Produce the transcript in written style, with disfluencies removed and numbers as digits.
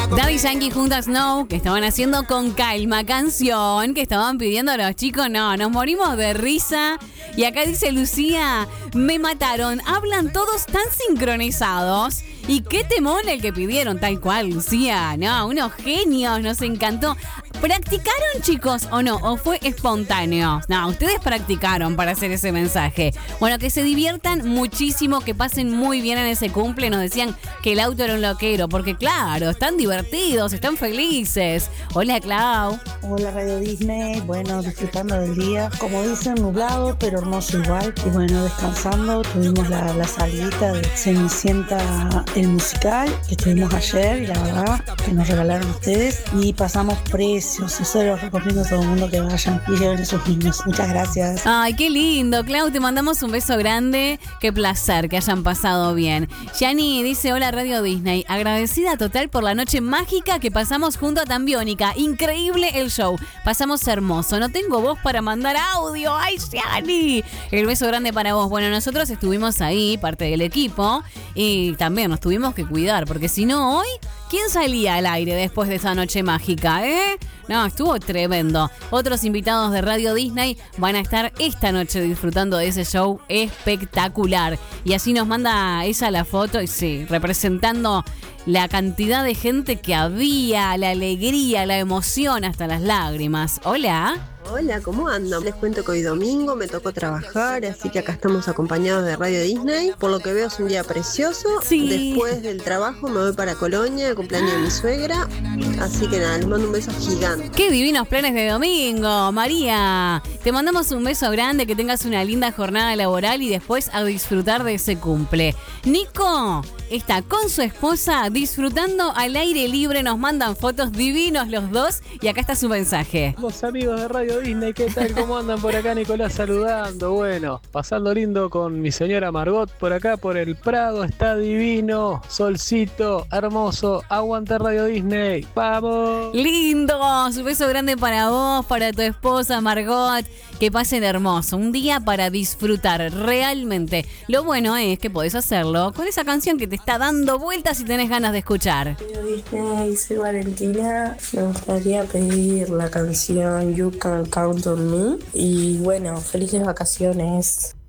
Daddy Yankee junto a Snow, que estaban haciendo con calma canción, que estaban pidiendo a los chicos, no, nos morimos de risa. Y acá dice Lucía, me mataron, hablan todos tan sincronizados. Y qué temón el que pidieron, tal cual, Lucía, no, unos genios, nos encantó. ¿Practicaron, chicos, o no? ¿O fue espontáneo? No, ustedes practicaron para hacer ese mensaje. Bueno, que se diviertan muchísimo, que pasen muy bien en ese cumple. Nos decían que el auto era un loquero, porque claro, están divertidos, están felices. Hola, Clau. Hola, Radio Disney. Bueno, disfrutando del día. Como dicen, nublado, pero hermoso igual. Y bueno, descansando. Tuvimos la salidita de Cenicienta, el musical, que estuvimos ayer, y la verdad que nos regalaron ustedes. Y pasamos precios. Eso los recomiendo a todo el mundo que vayan y lleven a sus niños. Muchas gracias. Ay, qué lindo, Clau, te mandamos un beso grande. Qué placer que hayan pasado bien. Yani dice, hola Radio Disney, agradecida total por la noche mágica que pasamos junto a Tambiónica. Increíble el show, pasamos hermoso. No tengo voz para mandar audio. Ay, Yani, el beso grande para vos. Bueno, nosotros estuvimos ahí, parte del equipo, y también nos tuvimos que cuidar, porque si no hoy, ¿quién salía al aire después de esa noche mágica, No, estuvo tremendo. Otros invitados de Radio Disney van a estar esta noche disfrutando de ese show espectacular. Y así nos manda ella la foto, y sí, representando la cantidad de gente que había, la alegría, la emoción, hasta las lágrimas. Hola. Hola, ¿cómo andan? Les cuento que hoy domingo me tocó trabajar, así que acá estamos acompañados de Radio Disney. Por lo que veo es un día precioso. Sí. Después del trabajo me voy para Colonia, el cumpleaños de mi suegra. Así que nada, les mando un beso gigante. Qué divinos planes de domingo, María. Te mandamos un beso grande, que tengas una linda jornada laboral y después a disfrutar de ese cumple. Nico está con su esposa disfrutando al aire libre, nos mandan fotos divinos los dos y acá está su mensaje. Los amigos de Radio Disney, ¿qué tal? ¿Cómo andan por acá? Nicolás saludando. Bueno, pasando lindo con mi señora Margot por acá, por el Prado. Está divino, solcito, hermoso. Aguanta Radio Disney. ¡Vamos! Lindo, su beso grande para vos, para tu esposa Margot. Que pasen hermoso, un día para disfrutar realmente. Lo bueno es que podés hacerlo con esa canción que te está dando vueltas si tenés ganas de escuchar. Radio Disney, soy Valentina. Me gustaría pedir la canción You Can Count on Me. Y bueno, felices vacaciones.